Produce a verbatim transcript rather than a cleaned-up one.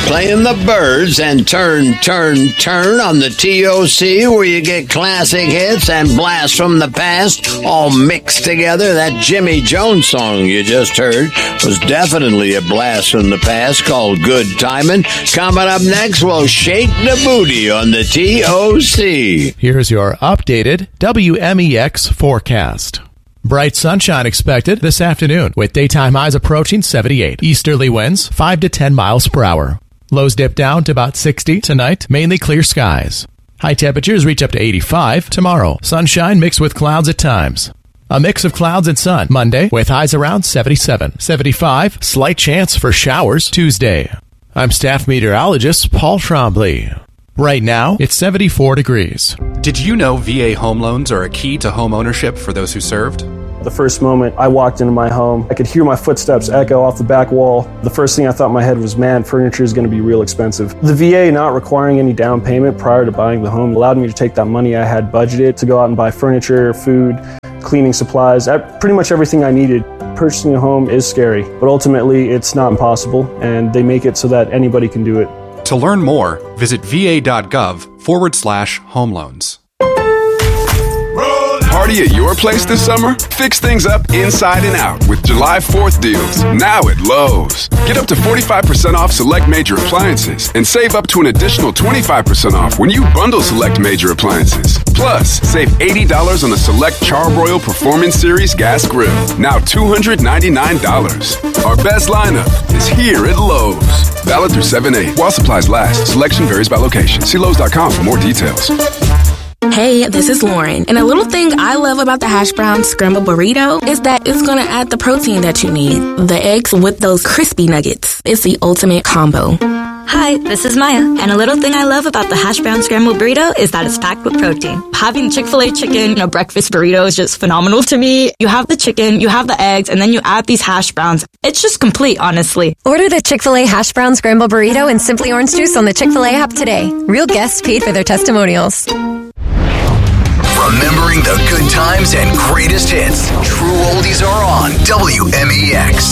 playing the Byrds and Turn, Turn, Turn on the T O C, where you get classic hits and blasts from the past all mixed together. That Jimmy Jones song you just heard was definitely a blast from the past called Good Timin'. Coming up next, we'll shake the booty on the T O C. Here's your updated W M E X forecast. Bright sunshine expected this afternoon with daytime highs approaching seventy-eight. Easterly winds five to ten miles per hour. Lows dip down to about sixty tonight, mainly clear skies. High temperatures reach up to eighty-five tomorrow. Sunshine mixed with clouds at times. A mix of clouds and sun Monday with highs around seventy-seven. seventy-five, slight chance for showers Tuesday. I'm staff meteorologist Paul Trombley. Right now, it's seventy-four degrees. Did you know V A home loans are a key to home ownership for those who served? The first moment I walked into my home, I could hear my footsteps echo off the back wall. The first thing I thought in my head was, man, furniture is going to be real expensive. The V A not requiring any down payment prior to buying the home allowed me to take that money I had budgeted to go out and buy furniture, food, cleaning supplies, pretty much everything I needed. Purchasing a home is scary, but ultimately it's not impossible, and they make it so that anybody can do it. To learn more, visit va.gov forward slash home loans. Party at your place this summer? Fix things up inside and out with July fourth deals, now at Lowe's. Get up to forty-five percent off select major appliances and save up to an additional twenty-five percent off when you bundle select major appliances. Plus, save eighty dollars on the select Charbroil Performance Series gas grill, now two hundred ninety-nine dollars. Our best lineup is here at Lowe's. Valid through seven eight. While supplies last, selection varies by location. See Lowe's dot com for more details. Hey, this is Lauren, and a little thing I love about the hash brown scrambled burrito is that it's going to add the protein that you need. The eggs with those crispy nuggets. It's the ultimate combo. Hi, this is Maya, and a little thing I love about the hash brown scrambled burrito is that it's packed with protein. Having Chick-fil-A chicken in a breakfast burrito is just phenomenal to me. You have the chicken, you have the eggs, and then you add these hash browns. It's just complete, honestly. Order the Chick-fil-A hash brown scrambled burrito and Simply Orange Juice on the Chick-fil-A app today. Real guests paid for their testimonials. Remembering the good times and greatest hits. True oldies are on W M E X.